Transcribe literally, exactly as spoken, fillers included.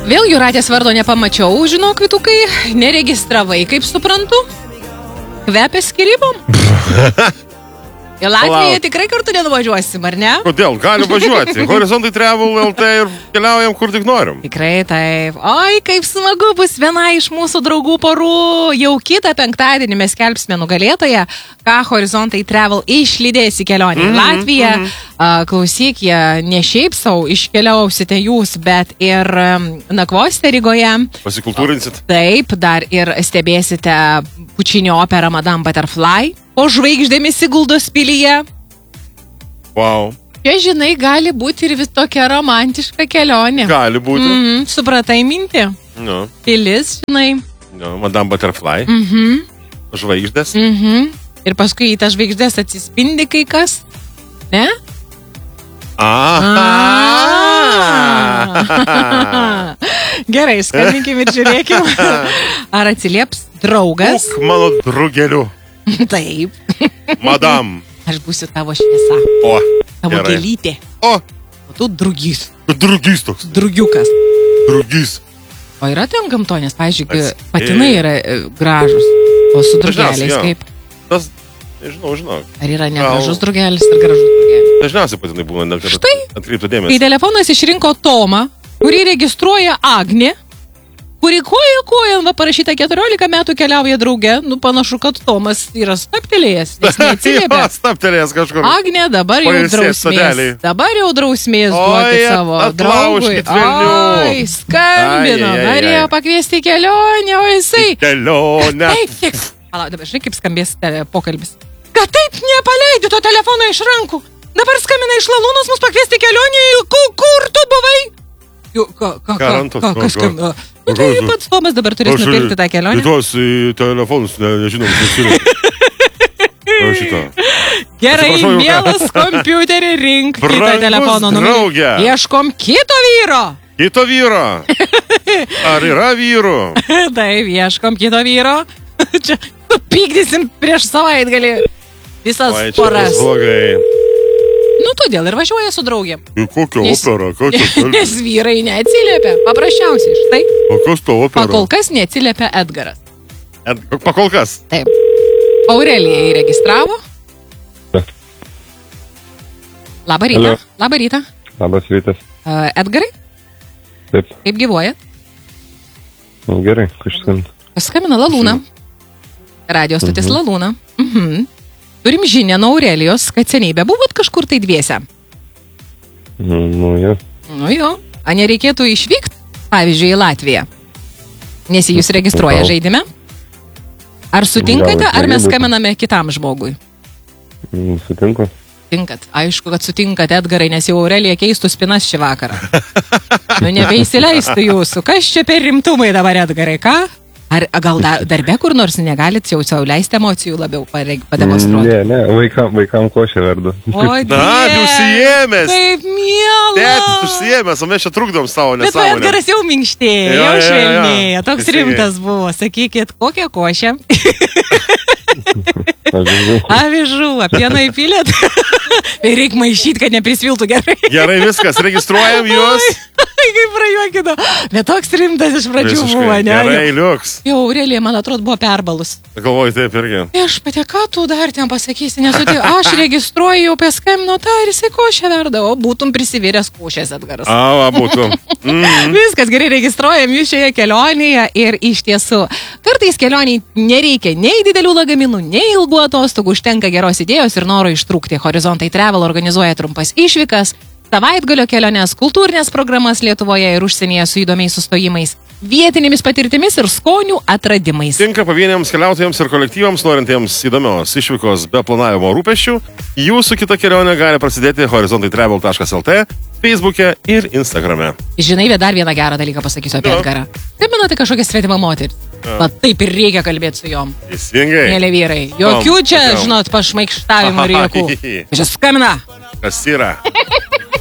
Vėl Jūratės vardo nepamačiau, žinok, vytukai, neregistravai, kaip suprantu. Kvepia skirybom? Į Latviją tikrai kartu nenuvažiuosim, ar ne? Kodėl? Galim važiuoti. Horizontai Travel L T ir keliaujam kur tik norim. Tikrai taip. Oi, kaip smagu bus viena iš mūsų draugų porų. Jau kitą penktadienį mes skelbsime nugalėtoją, ką Horizontai Travel išlydės į kelionę į Mhm, Latviją. mhm. A, Klausyk, jie ne šiaip savo iškeliausite jūs, bet ir um, nakvosite Rygoje. Pasikultūrinsit. Taip, dar ir stebėsite Pučinio operą Madame Butterfly. O žvaigždėmis įguldos pilyje. Wow. Čia, žinai, gali būti ir vis tokia romantiška kelionė. Gali būti. Mhm, supratai mintį? Nu, Pilis, žinai. nu, Madame Butterfly. Mhm, Žvaigždės. mhm. Ir paskui į tą žvaigždės atsispindi kai kas. Ne? Aha. Gerai, skambinkim ir žiūrėkim, ar atsilieps draugas. Būk mano drugeliu. Taip. Madam. Aš būsiu tavo šviesa. O, Tavo gerai. gėlytė. O, O tu drugys. drugys toks. Drugiukas. Drugys. O yra ten gamtonės, pavyzdžiui, Ats- patinai yra e, gražus. O su drugeliais Dažniausiai, jo. kaip? Tas, nežinau, žinau. Ar yra Gal- negražus drugelis ar gražus drugelis? Dažniausiai patinai būna, net ir Štai. atkreiptų Kai dėmesį. telefonas išrinko Tomą, kurį registruoja Agnė, kuri koja kojan, va parašyta keturiolika metų keliauja drauge, nu panašu, kad Tomas yra staptelėjęs, nes neatsiliepia. Jo, staptelėjęs kažkur. Agnė dabar jau Pailsėt drausmės. sodeliai. Dabar jau drausmės Oi, duokit savo draugui. atlaužkit velnių. Oi, skambino, Ai, ai, ai, norėjo ai. pakviesti į kelionę, o jisai... Kelionę. Taip, tik. Palauk, dabar žinai, kaip skambės tele, pokalbis. Kad taip nepaleidi to telefono iš rankų. Dabar skambina iš Lalūnos mus pakviesti į kelionę, kur, kur tu buvai? Jau, ką, ką, ką, Karantos, ką, ką, ką skambino? Nu, tai ką- pats Tomas dabar turės nupirkti tą kelionę. Į tuos į telefonus, ne, nežinom, nesiriu. Šitą. Gerai, Atsiprašau, Jurga. mielas kompiuterį, rink kitą Brangus telefono numerį. drauge. Ieškom kito vyro. Kito vyro. Ar yra vyrų? Taip, ieškom kito vyro. Čia pykdysim prieš savaitgalį visas Oi, čia poras. bus blogai. Nu, todėl ir važiuoja su draugėm. Į kokią Nes- operą? Ką čia kalbė? Nes vyrai neatsiliepia. Paprasčiausiai, štai. O kas to opera? Pakol kas neatsiliepia Edgaras. Ed- Pakol kas. Taip. Aurelija įregistravo. Labą rytą. Alio. Labą rytą. Labas rytas. Uh, Edgarai, Taip, kaip gyvuojat? nu, gerai, kažkas. Paskambina Lalūna. Radio stotis Mhm. Lalūna. Mhm. Turim žinią nuo Aurelijos, kad seniai bebuvot kažkur tai dviese. Nu, nu, jo. Nu jo. Ar nereikėtų išvykti, pavyzdžiui, į Latviją? Nes jūs registruoja Gal. žaidime? Ar sutinkate, Gal, ar mes smagiai būtų. skambiname kitam žmogui? Mm, Sutinku. Tinkat. Aišku, kad sutinkat, Edgarai, nes jau Aurelija keistų spinas šį vakarą. Nu, nebeįsileistų jūsų. Kas čia per rimtumai dabar, Edgarai, ką? Ar a, gal dar, darbe kur nors negalit jau sau leisti emocijų labiau pareg- pademonstruoti? Ne, ne, vaikam, vaikam košę verdu. Oi, Na, Dieve, užsiėmęs. Taip, miela. Tėtis užsiėmęs, o mes čia trukdom savo Bet va, nesąmonę. Edgaras jau minkštėjo, Jo, jau jo, jo. švelnėjo, toks Teisingai. rimtas buvo. Sakykit, kokią košę? Avižų. Avižų, apieną įpylėt? Reikia maišyti, kad neprisviltų gerai. Gerai, viskas, registruojam juos. Ai, kaip prajuokino. Bet toks rimtas iš pradžių Visiškai. buvo, ne? Gerai, liuks. Jau Aurelija, man atrodo, buvo perbalus. Galvoju, taip irgi. Aš pati, ką tu dar ten pasakysi, nesutik, aš registruoju jau paskambino tą ir jisai košę verda, o būtum prisivėręs košės, Edgaras. A, va, būtų. Mm. Viskas gerai registruojam jūs šioje kelionėje ir iš tiesų, kartais kelioniai nereikia nei didelių lagaminų, nei ilgų atostogų, užtenka geros idėjos ir noro ištrūkti. Horizontai Travel organizuoja trumpas išvykas, savaitgalio keliones, kultūrinės programas Lietuvoje ir užsienyje su įdomiais sustojimais, vietinėmis patirtimis ir skonių atradimais. Tinka pavieniams keliautojams ir kolektyvams, norintiems įdomios išvykos be planavimo rūpesčių. Jūsų kita kelionė gali prasidėti horizontai travel taškas el te, Facebook'e ir Instagram'e. Žinai, bet dar vieną gerą dalyką pasakysiu apie Jo. Edgarą. Kaip manote kažkokią svetimą moterį? Va taip ir reikia kalbėti su jom. Teisingai. Mėly vyrai, jokių Tom, čia, kodėl? žinot, pašmaikštavimų ir jokių. Čia skambina. Kas yra?